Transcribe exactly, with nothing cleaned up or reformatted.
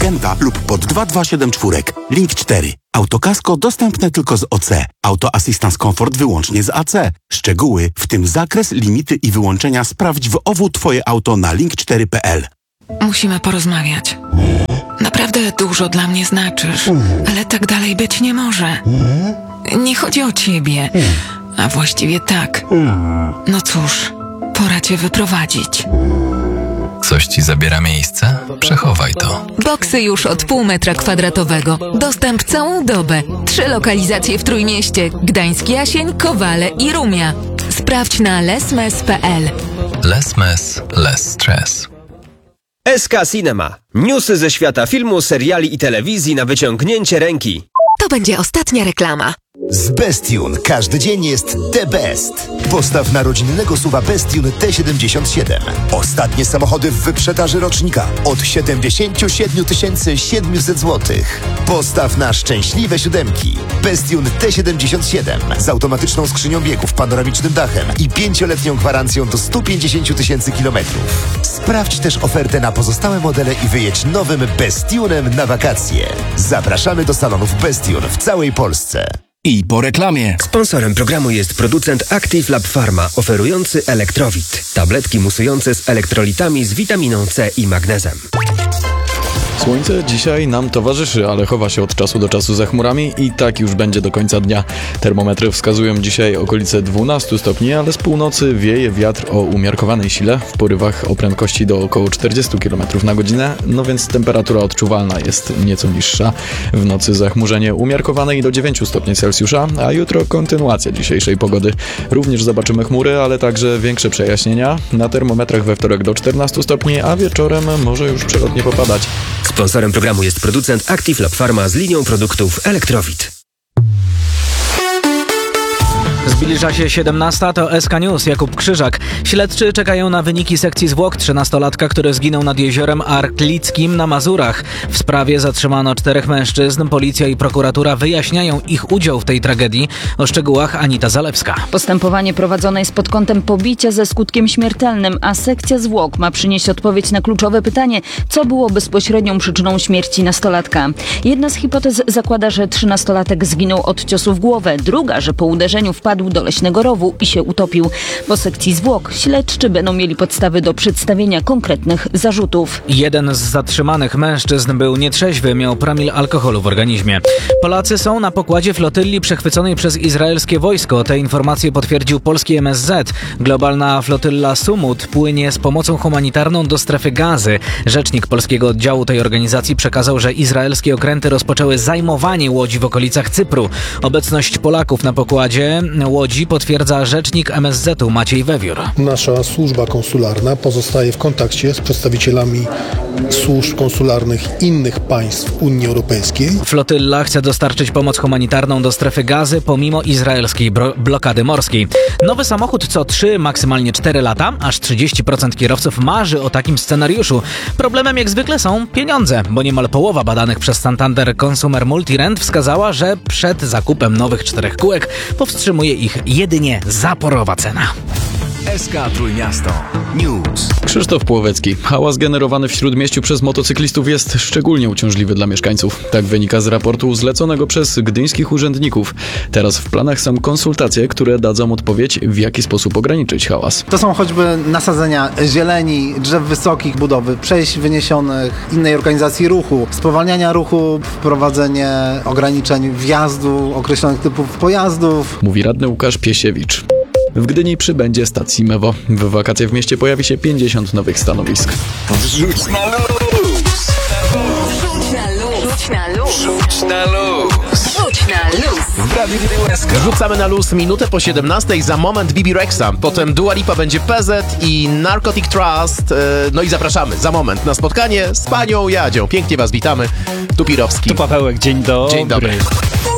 Kenta lub pod dwa dwa siedem cztery. Link cztery. Autokasko dostępne tylko z O C. Auto Assistance Comfort wyłącznie z A C. Szczegóły, w tym zakres, limity i wyłączenia sprawdź w O W Twoje auto na link cztery kropka p l. Musimy porozmawiać. Naprawdę dużo dla mnie znaczysz, ale tak dalej być nie może. Nie chodzi o ciebie, a właściwie tak. No cóż, pora cię wyprowadzić. Coś ci zabiera miejsce? Przechowaj to. Boksy już od pół metra kwadratowego. Dostęp całą dobę. Trzy lokalizacje w Trójmieście. Gdańsk Jasień, Kowale i Rumia. Sprawdź na lesmes kropka p l. Less less stress. S K Cinema. Newsy ze świata filmu, seriali i telewizji na wyciągnięcie ręki. To będzie ostatnia reklama. Z Bestune każdy dzień jest the best. Postaw na rodzinnego S U V-a Bestune T siedemdziesiąt siedem. Ostatnie samochody w wyprzedaży rocznika od siedemdziesiąt siedem tysięcy siedemset złotych. Postaw na szczęśliwe siódemki. Bestune T siedemdziesiąt siedem z automatyczną skrzynią biegów, panoramicznym dachem i pięcioletnią gwarancją do stu pięćdziesięciu tysięcy kilometrów. Sprawdź też ofertę na pozostałe modele i wyjedź nowym Bestunem na wakacje. Zapraszamy do salonów Bestune w całej Polsce. I po reklamie. Sponsorem programu jest producent Active Lab Pharma, oferujący Elektrowit. Tabletki musujące z elektrolitami z witaminą C i magnezem. Słońce dzisiaj nam towarzyszy, ale chowa się od czasu do czasu za chmurami i tak już będzie do końca dnia. Termometry wskazują dzisiaj okolice dwunastu stopni, ale z północy wieje wiatr o umiarkowanej sile, w porywach o prędkości do około czterdziestu kilometrów na godzinę, no więc temperatura odczuwalna jest nieco niższa. W nocy zachmurzenie umiarkowane i do dziewięciu stopni Celsjusza, a jutro kontynuacja dzisiejszej pogody. Również zobaczymy chmury, ale także większe przejaśnienia. Na termometrach we wtorek do czternastu stopni, a wieczorem może już przelotnie popadać. Sponsorem programu jest producent Active Lab Pharma z linią produktów Elektrowit. Zbliża się siedemnasta, to S K News, Jakub Krzyżak. Śledczy czekają na wyniki sekcji zwłok trzynastolatka, który zginął nad jeziorem Arklickim na Mazurach. W sprawie zatrzymano czterech mężczyzn. Policja i prokuratura wyjaśniają ich udział w tej tragedii. O szczegółach Anita Zalewska. Postępowanie prowadzone jest pod kątem pobicia ze skutkiem śmiertelnym, a sekcja zwłok ma przynieść odpowiedź na kluczowe pytanie, co było bezpośrednią przyczyną śmierci nastolatka. Jedna z hipotez zakłada, że trzynastolatek zginął od ciosu w głowę, druga, że po uderzeniu wpadł do leśnego rowu i się utopił. Po sekcji zwłok śledczy będą mieli podstawy do przedstawienia konkretnych zarzutów. Jeden z zatrzymanych mężczyzn był nietrzeźwy, miał promil alkoholu w organizmie. Polacy są na pokładzie flotylli przechwyconej przez izraelskie wojsko. Te informacje potwierdził polski M S Z. Globalna flotylla Sumut płynie z pomocą humanitarną do strefy Gazy. Rzecznik polskiego oddziału tej organizacji przekazał, że izraelskie okręty rozpoczęły zajmowanie łodzi w okolicach Cypru. Obecność Polaków na pokładzie łodzi potwierdza rzecznik M S Z-u Maciej Wewiór. Nasza służba konsularna pozostaje w kontakcie z przedstawicielami służb konsularnych innych państw Unii Europejskiej. Flotylla chce dostarczyć pomoc humanitarną do strefy Gazy pomimo izraelskiej bro- blokady morskiej. Nowy samochód co trzy, maksymalnie cztery lata, aż trzydzieści procent kierowców marzy o takim scenariuszu. Problemem jak zwykle są pieniądze, bo niemal połowa badanych przez Santander Consumer Multirent wskazała, że przed zakupem nowych czterech kółek powstrzymuje ich jedynie zaporowa cena. S K Trójmiasto News. Krzysztof Płowecki. Hałas generowany w Śródmieściu przez motocyklistów jest szczególnie uciążliwy dla mieszkańców. Tak wynika z raportu zleconego przez gdyńskich urzędników. Teraz w planach są konsultacje, które dadzą odpowiedź, w jaki sposób ograniczyć hałas. To są choćby nasadzenia zieleni, drzew wysokich, budowy przejść wyniesionych, innej organizacji ruchu, spowalniania ruchu, wprowadzenie ograniczeń wjazdu określonych typów pojazdów. Mówi radny Łukasz Piesiewicz. W Gdyni przybędzie stacji Mewo. W wakacje w mieście pojawi się pięćdziesiąt nowych stanowisk. Wrzuć na luz! Rzuć na luz! Rzuć na luz! Rzuć na luz! Rzuć na luz! W Radiu S K. Rzucamy na luz minutę po siedemnastej, za moment Bibi Rexa, potem Dua Lipa, będzie P Z i Narcotic Trust. No i zapraszamy za moment na spotkanie z panią Jadzią. Pięknie was witamy. Tu Pirowski. Tu Pawełek, dzień dobry. Dzień dobry.